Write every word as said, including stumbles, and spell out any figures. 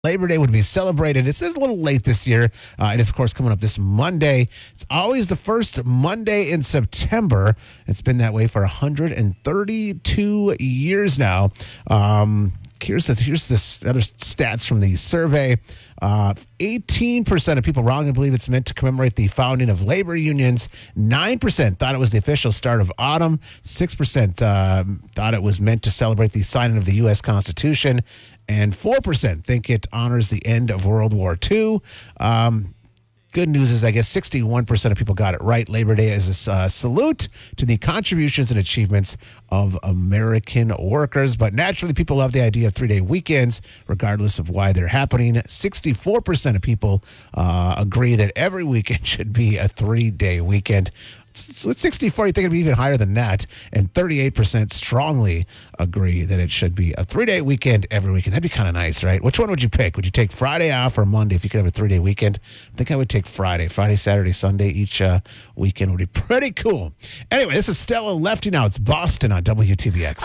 Labor Day would be celebrated. It's a little late this year. Uh, it is, of course, coming up this Monday. It's always the first Monday in September. It's been that way for one hundred thirty-two years now. Um, here's the here's the other stats from the survey. Uh, eighteen percent of people wrongly believe it's meant to commemorate the founding of labor unions. nine percent thought it was the official start of autumn. six percent uh, thought it was meant to celebrate the signing of the U S Constitution. And four percent think it honors the end of World War Two. Um, good news is, I guess, sixty-one percent of people got it right. Labor Day is a uh, salute to the contributions and achievements of American workers. But naturally, people love the idea of three-day weekends, regardless of why they're happening. sixty-four percent of people uh, agree that every weekend should be a three-day weekend. So it's sixty-four. You think it'd be even higher than that. And thirty-eight percent strongly agree that it should be a three-day weekend every weekend. That'd be kind of nice, right? Which one would you pick? Would you take Friday off or Monday if you could have a three-day weekend? I think I would take Friday. Friday, Saturday, Sunday. Each uh, weekend would be pretty cool. Anyway, this is Stella Lefty now. It's Boston on W T B X.